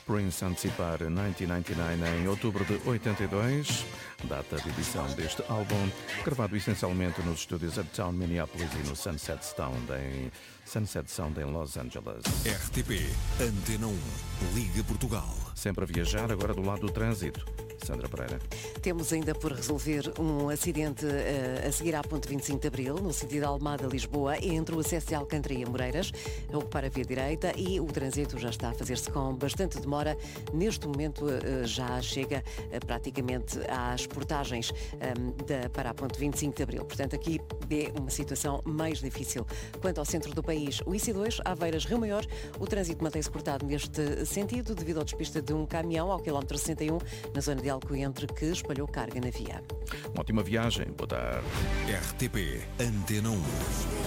Prince a antecipar 1999 em outubro de 82, data de edição deste álbum, gravado essencialmente nos estúdios Uptown Minneapolis e no Sunset Sound em Los Angeles. RTP Antena 1, Liga Portugal. Sempre a viajar, agora do lado do trânsito. Sandra Pereira. Temos ainda por resolver um acidente a seguir à ponte 25 de Abril, no sentido Almada-Lisboa, entre o acesso de Alcântara e Amoreiras, a ocupar a via direita, e o trânsito já está a fazer-se com bastante demora. Neste momento já chega praticamente às portagens para a ponte 25 de Abril. Portanto, aqui é uma situação mais difícil. Quanto ao centro do país, o IC2, Aveiras-Rio Maior, o trânsito mantém-se cortado neste sentido devido ao despiste de um caminhão ao quilómetro 61, na zona de Alcoentre, que espalhou carga na via. Uma ótima viagem. Boa tarde. RTP Antena 1.